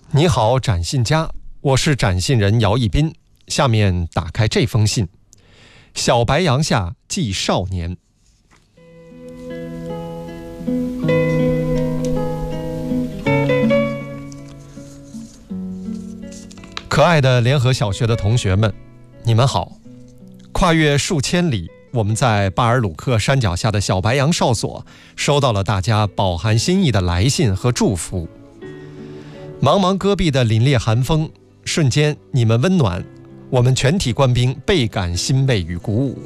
你好，展信家，我是展信人姚一斌。下面打开这封信：小白杨下寄少年。可爱的联合小学的同学们，你们好！跨越数千里，我们在巴尔鲁克山脚下的小白杨哨所收到了大家饱含心意的来信和祝福。茫茫戈壁的凛冽寒风，瞬间你们温暖，我们全体官兵倍感欣慰与鼓舞。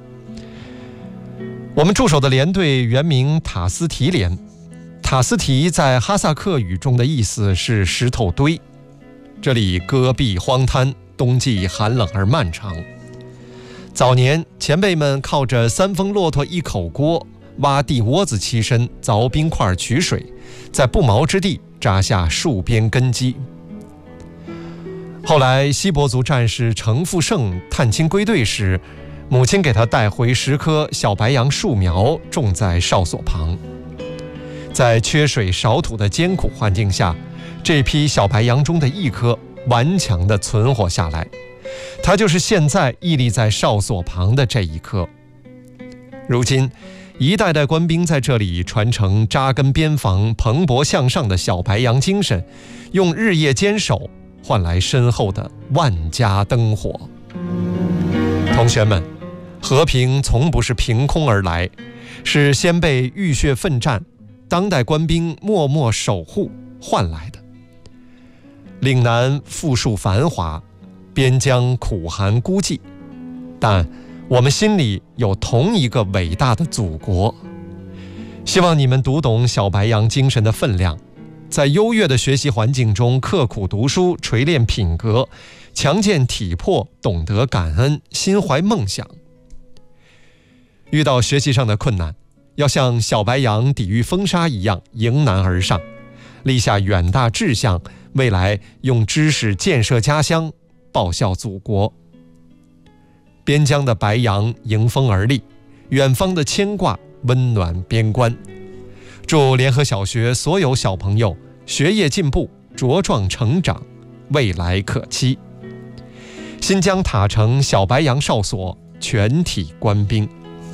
我们驻守的连队原名塔斯提连，塔斯提在哈萨克语中的意思是石头堆。这里戈壁荒滩，冬季寒冷而漫长。早年前辈们靠着3峰骆驼1口锅，挖地窝子栖身，凿冰块取水，在不毛之地扎下戍边根基。后来锡伯族战士程富盛探亲归队时，母亲给他带回10棵小白杨树苗，种在哨所旁。在缺水少土的艰苦环境下，这批小白杨中的一棵顽强地存活下来，它就是现在屹立在哨所旁的这一棵。如今一代代官兵在这里传承扎根边防、蓬勃向上的小白杨精神，用日夜坚守换来身后的万家灯火。同学们，和平从不是凭空而来，是先辈浴血奋战，当代官兵默默守护换来的。岭南富庶繁华，边疆苦寒孤寂，但我们心里有同一个伟大的祖国。希望你们读懂小白杨精神的分量，在优越的学习环境中刻苦读书，锤炼品格，强健体魄，懂得感恩，心怀梦想。遇到学习上的困难，要像小白杨抵御风沙一样迎难而上，立下远大志向，未来用知识建设家乡，报效祖国。边疆的白杨迎风而立，远方的牵挂温暖边关。祝联合小学所有小朋友学业进步，茁壮成长，未来可期。新疆塔城小白杨哨所全体官兵。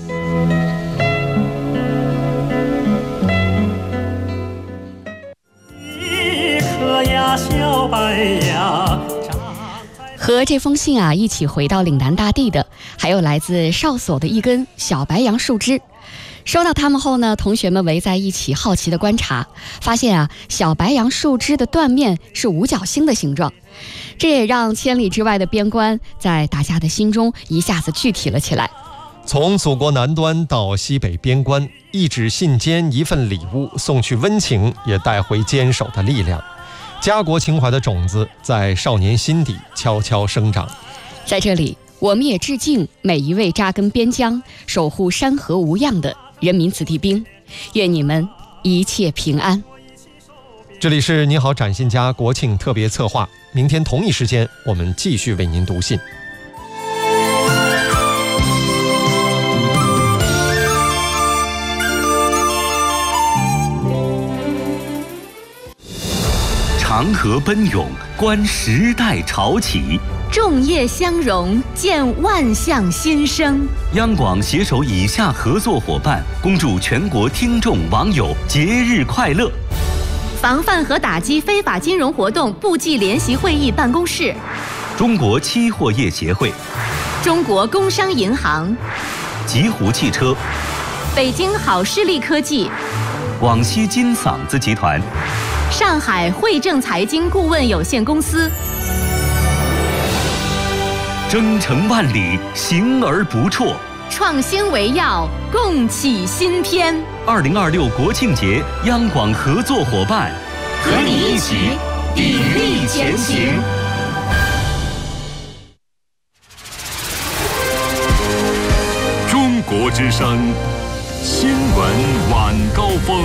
小白杨。 和这封信一起回到岭南大地的，还有来自哨所的一根小白杨树枝。收到它们后呢，同学们围在一起好奇的观察，发现小白杨树枝的断面是五角星的形状，这也让千里之外的边关在大家的心中一下子具体了起来。 从祖国南端到西北边关，一纸信笺，一份礼物，送去温情，也带回坚守的力量。家国情怀的种子在少年心底悄悄生长。 在这里，我们也致敬每一位扎根边疆、守护山河无恙的人民子弟兵，愿你们一切平安。 这里是你好展信家国庆特别策划，明天同一时间我们继续为您读信。 长河奔涌，观时代潮起； 众业相融，见万象新生。 央广携手以下合作伙伴，恭祝全国听众网友节日快乐。 防范和打击非法金融活动部际联席会议办公室， 中国期货业协会， 中国工商银行， 极狐汽车， 北京好视力科技， 广西金嗓子集团， 上海汇正财经顾问有限公司。 征程万里，行而不辍， 创新为要，共启新篇。 2026国庆节，央广合作伙伴， 和你一起砥砺前行。 中国之声新闻晚高峰。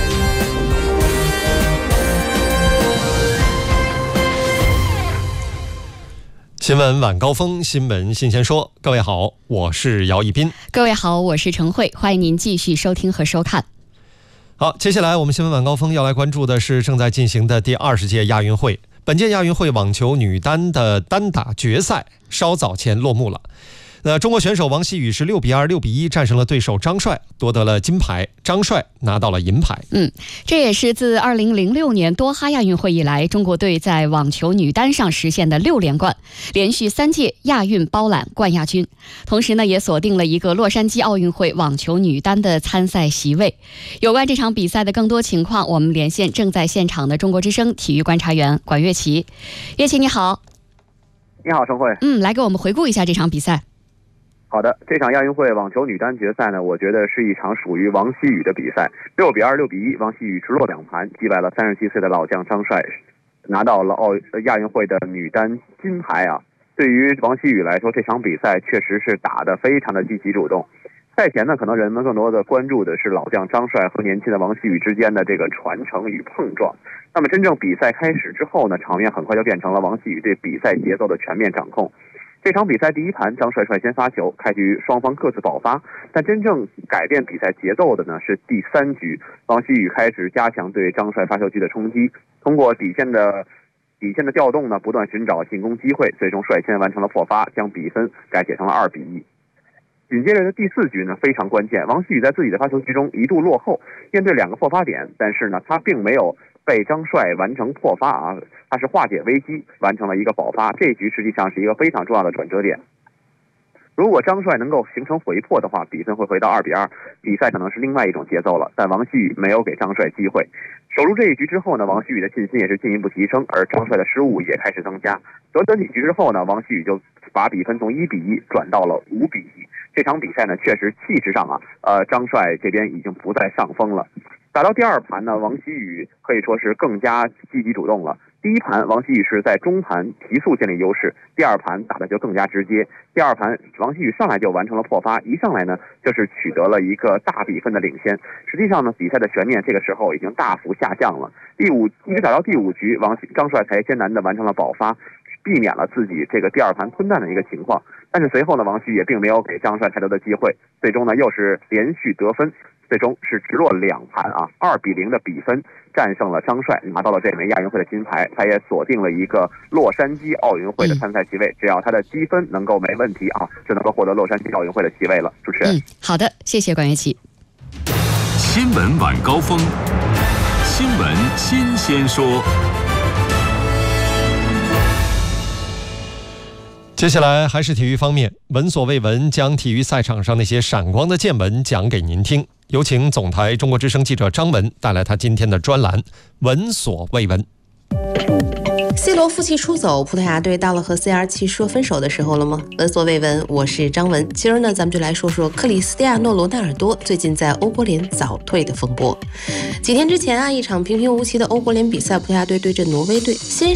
新闻晚高峰，新闻新鲜说。各位好，我是姚一斌。 各位好，我是陈慧，欢迎您继续收听和收看。 好，接下来我们新闻晚高峰要来关注的是正在进行的第20届亚运会。 本届亚运会网球女单的单打决赛稍早前落幕了。那中国选手王希雨是6比2、6比1战胜了对手张帅，夺得了金牌，张帅拿到了银牌。 这也是自2006年多哈亚运会以来，中国队在网球女单上实现的6连冠，连续3届亚运包揽冠亚军。同时呢，也锁定了一个洛杉矶奥运会网球女单的参赛席位。有关这场比赛的更多情况，我们连线正在现场的中国之声体育观察员管乐琪。乐琪你好。 你好，陈慧。 来给我们回顾一下这场比赛。 好的，这场亚运会网球女单决赛呢，我觉得是一场属于王希雨的比赛。6比2、6比1，王希雨直落2盘击败了37岁的老将张帅，拿到了亚运会的女单金牌啊。对于王希雨来说，这场比赛确实是打得非常的积极主动。赛前呢，可能人们更多的关注的是老将张帅和年轻的王希雨之间的这个传承与碰撞。那么真正比赛开始之后呢，场面很快就变成了王希雨对比赛节奏的全面掌控。这场比赛第一盘，张帅率先发球，开局双方各自爆发，但真正改变比赛节奏的呢是第3局，王希雨开始加强对张帅发球机的冲击，通过底线的调动呢，不断寻找进攻机会，最终率先完成了破发，将比分改写成了2比1。紧接着的第4局呢非常关键，王希雨在自己的发球局中一度落后，面对2个破发点，但是呢他并没有被张帅完成破发啊，他是化解危机，完成了一个保发。这一局实际上是一个非常重要的转折点。如果张帅能够形成回破的话，比分会回到2比2，比赛可能是另外一种节奏了。但王希雨没有给张帅机会。守住这一局之后呢，王希雨的信心也是进一步提升，而张帅的失误也开始增加。短短几局之后呢，王希雨就把比分从1比1转到了5比1。这场比赛呢，确实气势上张帅这边已经不在上风了。打到第2盘呢，王希雨可以说是更加积极主动了。第一盘王希雨是在中盘提速建立优势，第2盘打的就更加直接。第2盘王希雨上来就完成了破发，一上来呢就是取得了一个大比分的领先。实际上呢，比赛的悬念这个时候已经大幅下降了。一直打到第5局，张帅才艰难的完成了保发，避免了自己这个第2盘吞蛋的一个情况。但是随后呢，王希雨也并没有给张帅太多的机会，最终呢又是连续得分，最终是直落2盘2比0的比分战胜了张帅，拿到了这枚亚运会的金牌。他也锁定了一个洛杉矶奥运会的参赛席位，只要他的积分能够没问题就能够获得洛杉矶奥运会的席位了。主持人， 好的，谢谢管乐琪。 新闻晚高峰，新闻新鲜说。 接下来还是体育方面，闻所未闻将体育赛场上那些闪光的见闻讲给您听。有请总台中国之声记者张文带来他今天的专栏《闻所未闻》。 C 罗负气出走，葡萄牙队到了和 CR7 说分手的时候了吗？闻所未闻，我是张文。今儿呢，咱们就来说说克里斯蒂亚诺·罗纳尔多最近在欧国联早退的风波。几天之前一场平平无奇的欧国联比赛，葡萄牙队对阵挪威队，先